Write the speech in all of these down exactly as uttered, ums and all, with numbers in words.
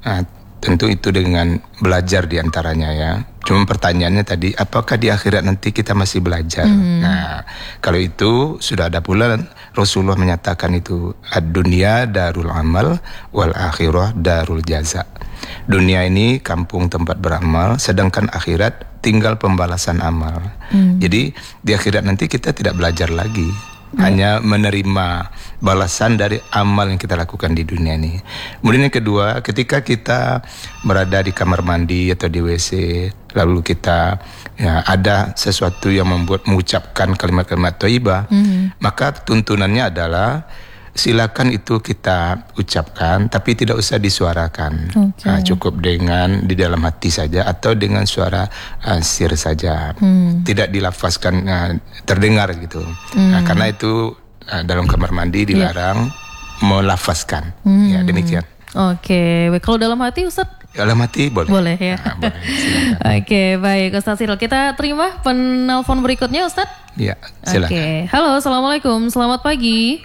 Nah, tentu itu dengan belajar diantaranya ya. Cuma pertanyaannya tadi, apakah di akhirat nanti kita masih belajar? Hmm. Nah, kalau itu sudah ada pula Rasulullah menyatakan itu, ad-dunya darul amal wal akhirah darul jaza. Dunia ini kampung tempat beramal, sedangkan akhirat tinggal pembalasan amal. Hmm. Jadi di akhirat nanti kita tidak belajar lagi. Hmm. Hanya menerima balasan dari amal yang kita lakukan di dunia ini. Kemudian yang kedua, ketika kita berada di kamar mandi atau di W C, lalu kita ya, ada sesuatu yang membuat mengucapkan kalimat-kalimat thayyibah, hmm. maka tuntunannya adalah silakan itu kita ucapkan, tapi tidak usah disuarakan. Okay. Nah, cukup dengan di dalam hati saja atau dengan suara uh, sir saja, hmm. tidak dilafazkan uh, terdengar gitu. Hmm. Nah, karena itu uh, dalam kamar mandi dilarang yeah. melafazkan. Hmm. Ya demikian. Oke, okay. Kalau dalam hati Ustaz? Dalam hati boleh. Boleh ya. Nah, boleh, Oke, okay, baik Ustaz Siril. Kita terima penelpon berikutnya Ustaz. Iya, silakan. Oke, okay. Halo, assalamualaikum, selamat pagi.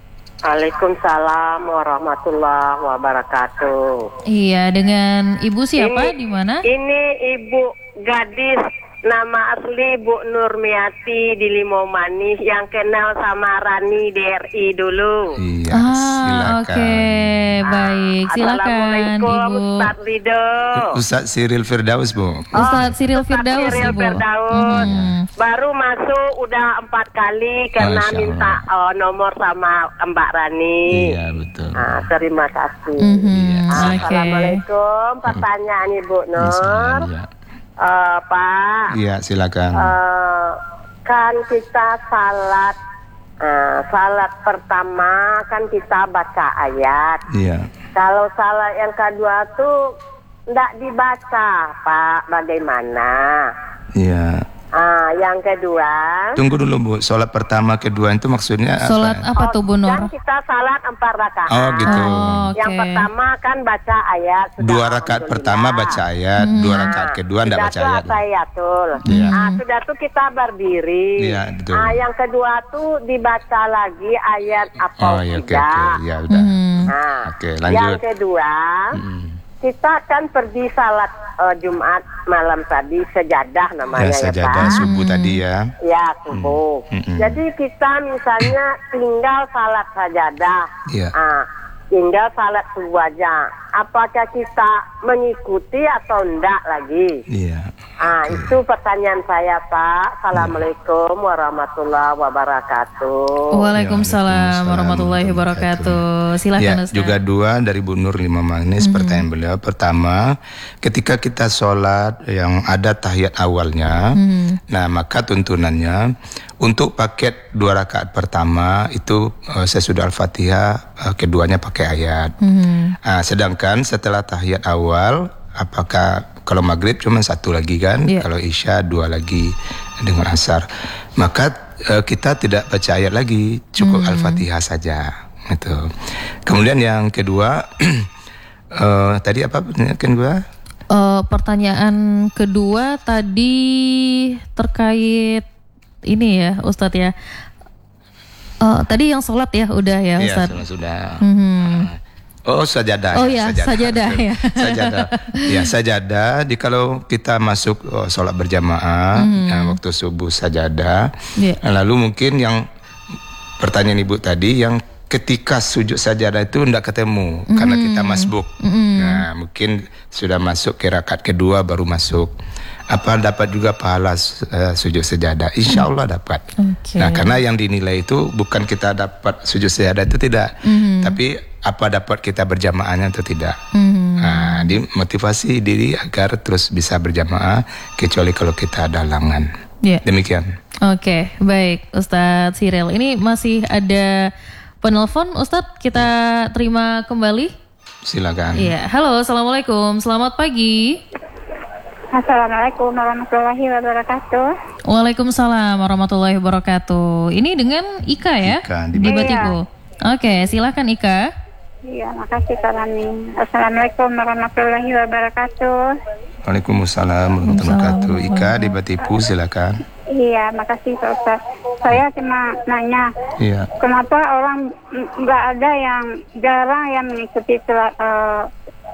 Waalaikumsalam warahmatullahi wabarakatuh. Iya, dengan Ibu siapa? Di mana? Ini Ibu gadis, nama asli Bu Nurmiati di Limau Manis, yang kenal sama Rani D R I dulu. Iya, ah, silakan. Oke, okay. Baik, silakan Assalamualaikum, Ibu. Ustaz Ridho. Ustaz Siril Firdaus, Bu. Ustaz Siril Firdaus, Siril Ibu. Firdaus. Hmm. Baru masuk udah empat kali karena minta oh, nomor sama Mbak Rani. Iya, betul. Nah, terima kasih. Mm-hmm. Ah, okay. Assalamualaikum. Pertanyaan Ibu Nur. Ya. Uh, Pak. Iya, silakan. Uh, kan kita salat, uh, salat pertama kan kita baca ayat. Iya. Kalau salat yang kedua tuh enggak dibaca, Pak. Bagaimana? Iya. Ah, yang kedua. Tunggu dulu Bu, sholat pertama kedua itu maksudnya sholat apa? apa tuh Bu Nur? Kan kita salat empat rakaat. Oh gitu. Oh, okay. Yang pertama kan baca ayat. Dua rakaat pertama baca ayat, hmm. dua rakaat kedua enggak baca ayat. Ayatul. Ya. Ah, sudah tuh kita berdiri. Iya, betul. Ah, yang kedua tuh dibaca lagi ayat apa oh, ya, tidak. Oke, oke. Ya udah. Hmm. Nah, oke, lanjut. Yang kedua, hmm. kita kan pergi salat uh, Jumat malam tadi, sejadah namanya ya, ya sejadah Pak. Subuh hmm. tadi ya. Ya, subuh. Hmm. Hmm. Jadi kita misalnya tinggal salat sajadah. Iya. Ah, tinggal salat subuh aja. Apakah kita mengikuti atau enggak lagi? Iya. Ah, okay. Itu pertanyaan saya, Pak. Assalamualaikum ya. warahmatullahi wabarakatuh. Waalaikumsalam warahmatullahi wabarakatuh. Silakan ya, Ustaz. Juga dua dari Bu Nur Lima Manis. Mm-hmm. Pertanyaan beliau pertama, ketika kita sholat yang ada tahiyat awalnya, mm-hmm. nah maka tuntunannya untuk paket dua rakaat pertama itu uh, sesudah Al-Fatihah, uh, keduanya pakai ayat. Mm-hmm. Uh, sedangkan setelah tahiyat awal, apakah kalau maghrib cuma satu lagi kan, yeah. kalau isya dua lagi dengan asar, maka uh, kita tidak baca ayat lagi, cukup mm-hmm. Al-Fatihah saja. Gitu. Kemudian yang kedua, uh, tadi apa pertanyaan kedua? Uh, pertanyaan kedua tadi terkait ini ya Ustadz ya. Uh, tadi yang sholat ya udah ya Ustadz. Iya, sudah. Mm-hmm. Oh, sajadah. Oh ya, sajadah, sajadah ya. Sajadah. Ya, sajadah. Di kalau kita masuk oh, sholat berjamaah, mm. ya, waktu subuh sajadah. Yeah. Lalu mungkin yang pertanyaan Ibu tadi, yang ketika sujud sajadah itu tidak ketemu mm. karena kita masbuk. Mm. Nah, mungkin sudah masuk ke rakaat kedua baru masuk. Apa dapat juga pahala uh, sujud sajadah? Insya Allah dapat. Okay. Nah, karena yang dinilai itu bukan kita dapat sujud sajadah itu tidak, mm-hmm. tapi apa dapat kita berjamaahnya atau tidak. Mm-hmm. Nah, dimotivasi diri agar terus bisa berjamaah, kecuali kalau kita ada halangan. Yeah. Demikian. Oke, okay, baik Ustadz Siril. Ini masih ada penelpon, Ustadz, kita terima kembali. Silakan. Iya, halo, assalamualaikum, selamat pagi. Assalamualaikum warahmatullahi wabarakatuh. Waalaikumsalam warahmatullahi wabarakatuh. Ini dengan Ika ya? Ika, di Batiku. Iya. Oke, silakan Ika. Iya, makasih Kak Rani. Assalamualaikum warahmatullahi wabarakatuh. Waalaikumsalam warahmatullahi wabarakatuh. Ika di Batiku, silakan. Iya, makasih Pak Ustaz. Saya cuma nanya, iya. kenapa orang nggak ada yang jarang yang mengikuti uh,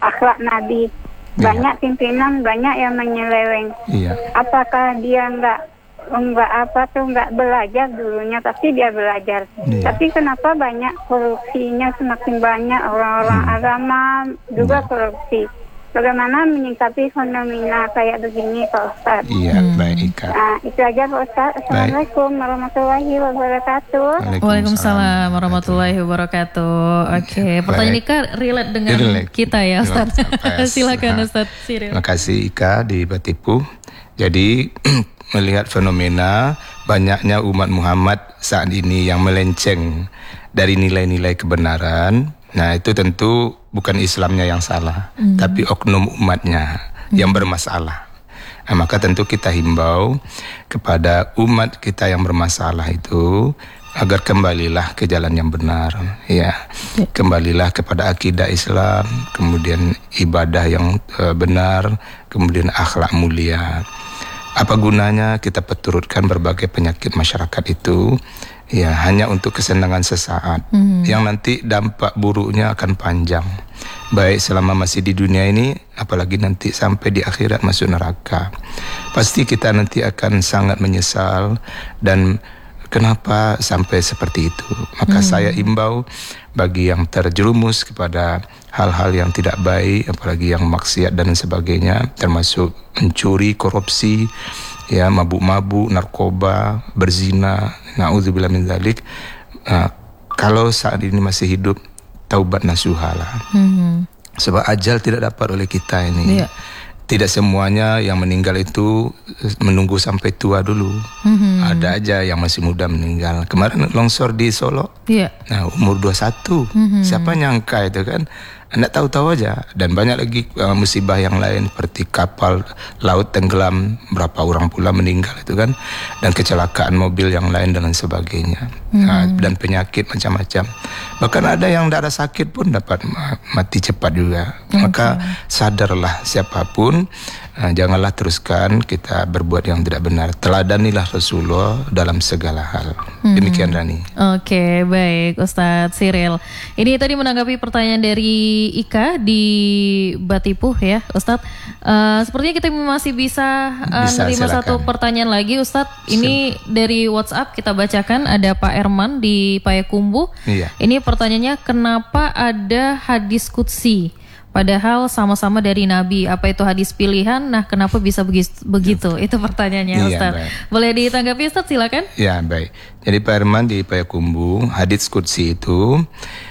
akhlak Nabi. Banyak Iya. pimpinan, banyak yang menyeleweng. Iya. Apakah dia nggak nggak apa tuh nggak belajar dulunya, tapi dia belajar. Iya. Tapi kenapa banyak korupsinya, semakin banyak orang-orang Hmm. agama juga Iya. korupsi. Bagaimana menyikapi fenomena kayak begini Pak Ustadz? Iya, Hmm. baik Ika. Nah, itu aja Pak Ustadz. Assalamualaikum warahmatullahi wabarakatuh. Waalaikumsalam warahmatullahi wabarakatuh. Oke, pertanyaan Baik. Ika relate dengan Relate. kita ya Ustaz. Relate. Silakan Nah, Ustaz Siril. Terima kasih Ika di Batipu. Jadi melihat fenomena banyaknya umat Muhammad saat ini yang melenceng dari nilai-nilai kebenaran. Nah, itu tentu bukan Islamnya yang salah, Hmm. tapi oknum umatnya yang bermasalah. Nah, maka tentu kita himbau kepada umat kita yang bermasalah itu agar kembalilah ke jalan yang benar, ya. Kembalilah kepada akidah Islam, kemudian ibadah yang uh, benar, kemudian akhlak mulia. Apa gunanya kita peturutkan berbagai penyakit masyarakat itu, ya hanya untuk kesenangan sesaat, Hmm. yang nanti dampak buruknya akan panjang. Baik selama masih di dunia ini, apalagi nanti sampai di akhirat masuk neraka. Pasti kita nanti akan sangat menyesal dan kenapa sampai seperti itu. Maka Hmm. saya imbau bagi yang terjerumus kepada hal-hal yang tidak baik, apalagi yang maksiat dan sebagainya, termasuk mencuri, korupsi, ya, mabuk-mabuk, narkoba, berzina, na'udzubillah min dzalik. Uh, kalau saat ini masih hidup, taubat nasuhalah. Hmm. Sebab ajal tidak dapat oleh kita ini. Iya. Tidak semuanya yang meninggal itu menunggu sampai tua dulu. Hmm. Ada aja yang masih muda meninggal. Kemarin longsor di Solo. Iya. Nah, umur dua puluh satu. Mhm. Siapa nyangka itu kan? Anda tahu-tahu aja. Dan banyak lagi uh, musibah yang lain seperti kapal laut tenggelam, berapa orang pula meninggal itu kan, dan kecelakaan mobil yang lain dan lain sebagainya. Mhm. Nah, dan penyakit macam-macam. Bahkan ada yang darah sakit pun dapat ma- mati cepat juga. Maka sadarlah siapapun, uh, janganlah teruskan kita berbuat yang tidak benar. Teladanilah Rasulullah dalam segala hal. Demikian Rani. Oke, baik Ustadz Siril. Ini tadi menanggapi pertanyaan dari Ika di Batipuh ya Ustadz. Uh, sepertinya kita masih bisa uh, Bisa, menerima silakan. satu pertanyaan lagi Ustadz. Ini dari WhatsApp kita bacakan, ada Pak Erman di Payakumbuh. Iya. Ini pertanyaannya, kenapa ada hadis qudsi? Padahal sama-sama dari Nabi. Apa itu hadis pilihan? Nah, kenapa bisa begis- begitu? Itu pertanyaannya Iya, Ustadz. baik. Boleh ditanggapi Ustadz, silakan. Ya, baik. Jadi Pak Herman di Payakumbuh, hadits qudsi itu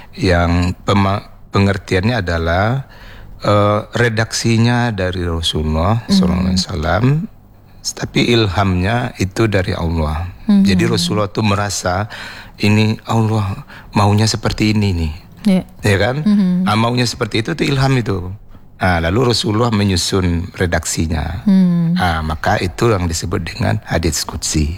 yang pema- pengertiannya adalah uh, redaksinya dari Rasulullah sallallahu alaihi wasallam, tapi ilhamnya itu dari Allah. Jadi Rasulullah itu merasa ini Allah maunya seperti ini nih. Ya. Ya kan? Ah, maunya seperti itu, itu ilham itu. Ah, lalu Rasulullah menyusun redaksinya. Ah, maka itu yang disebut dengan hadits qudsi.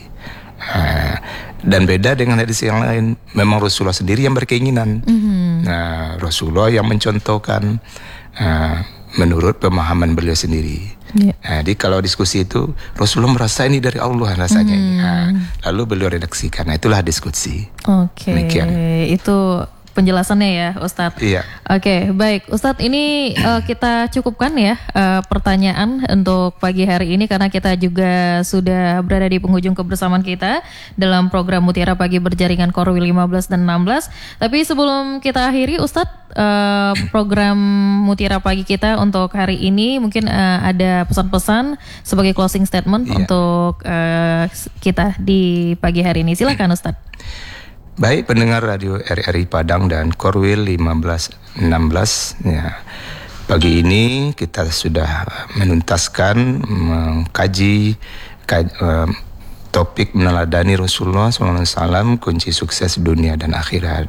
Ah, dan beda dengan hadis yang lain. Memang Rasulullah sendiri yang berkeinginan. Nah, Rasulullah yang mencontohkan ah, menurut pemahaman beliau sendiri. Ya. Nah, jadi kalau diskusi itu Rasulullah merasa ini dari Allah rasanya ini. Ah, lalu beliau redaksikan. Nah, itulah hadits qudsi. Oke, Demikian. itu penjelasannya ya Ustadz. Iya. Oke, baik Ustadz, ini uh, kita cukupkan ya uh, pertanyaan untuk pagi hari ini karena kita juga sudah berada di penghujung kebersamaan kita dalam program Mutiara Pagi berjaringan Korwil lima belas dan enam belas. Tapi sebelum kita akhiri Ustadz, uh, program Mutiara Pagi kita untuk hari ini mungkin uh, ada pesan-pesan sebagai closing statement Iya. untuk uh, kita di pagi hari ini. Silakan Ustadz. Baik pendengar radio R R I Padang dan Korwil lima belas enam belas ya. Pagi ini kita sudah menuntaskan mengkaji kaj, eh, topik meneladani Rasulullah shallallahu alaihi wasallam, kunci sukses dunia dan akhirat.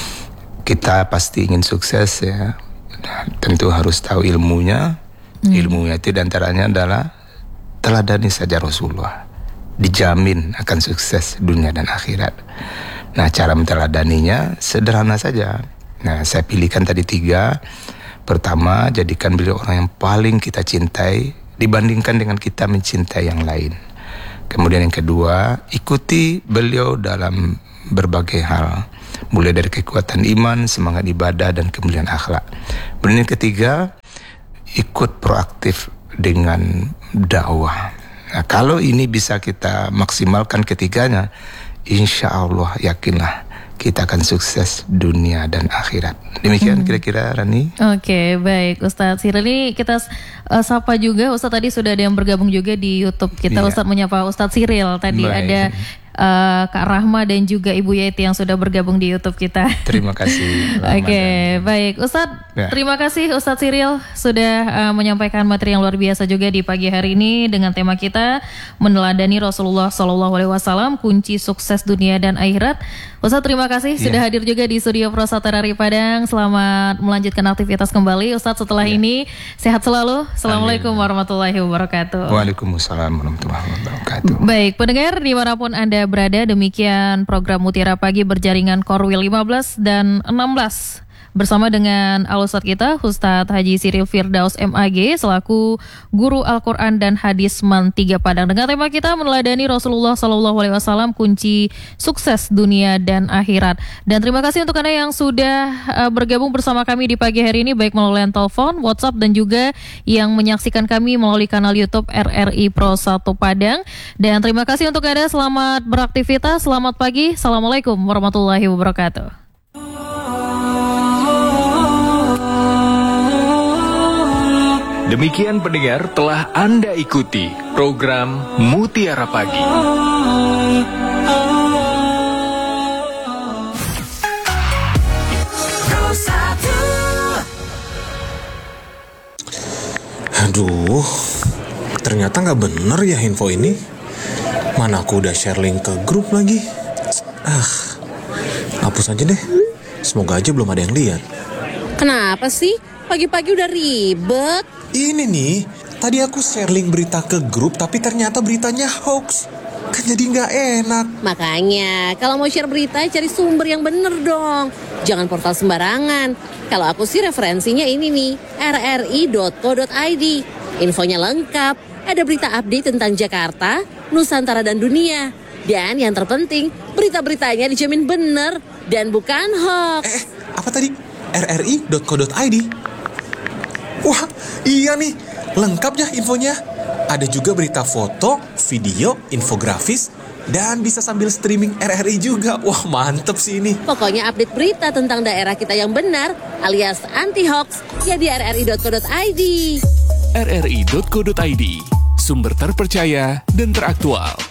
Kita pasti ingin sukses ya. Tentu harus tahu ilmunya. Ilmunya itu diantaranya adalah teladani saja Rasulullah. Dijamin akan sukses dunia dan akhirat. Nah, cara menteladaninya sederhana saja. Nah, saya pilihkan tadi tiga. Pertama, jadikan beliau orang yang paling kita cintai dibandingkan dengan kita mencintai yang lain. Kemudian yang kedua, ikuti beliau dalam berbagai hal. Mulai dari kekuatan iman, semangat ibadah, dan kemuliaan akhlak. Kemudian yang ketiga, ikut proaktif dengan dakwah. Nah, kalau ini bisa kita maksimalkan ketiganya, insya Allah yakinlah kita akan sukses dunia dan akhirat. Demikian hmm. kira-kira Rani. Oke, okay, baik Ustadz Siril. Ini kita uh, sapa juga, Ustadz tadi sudah ada yang bergabung juga di YouTube kita. Iya. Ustadz menyapa Ustadz Siril. Tadi baik. Ada uh, Kak Rahma dan juga Ibu Yeti yang sudah bergabung di YouTube kita. Terima kasih. Oke, okay, baik Ustadz. Ya. Terima kasih Ustadz Siril sudah uh, menyampaikan materi yang luar biasa juga di pagi hari ini dengan tema kita meneladani Rasulullah Shallallahu Alaihi Wasallam, kunci sukses dunia dan akhirat. Ustadz terima kasih ya. Sudah hadir juga di studio Prosatera Padang. Selamat melanjutkan aktivitas kembali Ustadz setelah ya. Ini. Sehat selalu. Assalamualaikum Amin. Warahmatullahi wabarakatuh. Waalaikumsalam warahmatullahi wabarakatuh. Baik pendengar dimanapun Anda berada, demikian program Mutiara Pagi berjaringan Korwil lima belas dan enam belas. Bersama dengan Al-Ustadz kita, Ustadz Haji Siril Firdaus M A G selaku Guru Al-Quran dan Hadis Man tiga Padang. Dengan tema kita meneladani Rasulullah Shallallahu Alaihi Wasallam, kunci sukses dunia dan akhirat. Dan terima kasih untuk Anda yang sudah uh, bergabung bersama kami di pagi hari ini, baik melalui telepon, WhatsApp, dan juga yang menyaksikan kami melalui kanal YouTube R R I Pro satu Padang. Dan terima kasih untuk Anda, selamat beraktivitas, selamat pagi. Assalamualaikum warahmatullahi wabarakatuh. Demikian pendengar, telah Anda ikuti program Mutiara Pagi. Aduh, ternyata nggak bener ya info ini. Mana aku udah share link ke grup lagi. Ah, hapus aja deh. Semoga aja belum ada yang lihat. Kenapa sih? Pagi-pagi udah ribet. Ini nih, tadi aku share link berita ke grup, tapi ternyata beritanya hoax. Kan jadi nggak enak. Makanya, kalau mau share berita, cari sumber yang bener dong. Jangan portal sembarangan. Kalau aku sih referensinya ini nih, r r i dot co dot i d. Infonya lengkap, ada berita update tentang Jakarta, Nusantara, dan dunia. Dan yang terpenting, berita-beritanya dijamin bener dan bukan hoax. Eh, apa tadi? r r i dot co dot i d. Wah, iya nih, lengkap ya infonya. Ada juga berita foto, video, infografis, dan bisa sambil streaming R R I juga. Wah, mantep sih ini. Pokoknya update berita tentang daerah kita yang benar, alias anti-hoax, ya di r r i dot co dot i d. r r i dot co dot i d, sumber terpercaya dan teraktual.